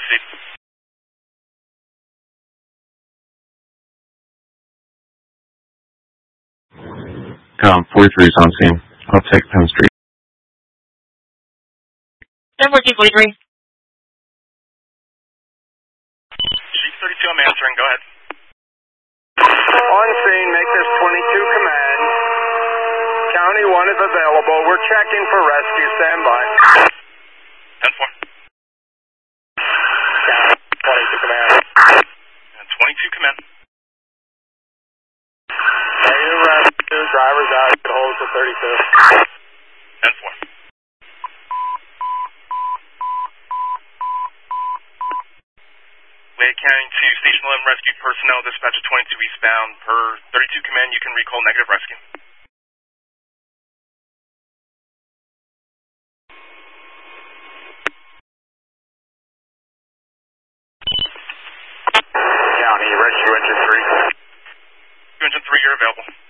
proceed. 43 is on scene. I'll take Penn Street. 10-14-43. Chief 32, I'm answering. Go ahead. On scene, make this 22 command. County 1 is available. We're checking for rescue. Stand by. 10-4. County 22 command. 22 command. Negative rescue. Driver's out. Hold to 32. 10-4. Wade County to Station 11 rescue personnel, dispatch of 22 eastbound. Per 32 command, you can recall negative rescue. County, rescue engine 3. Engine 3, you're available.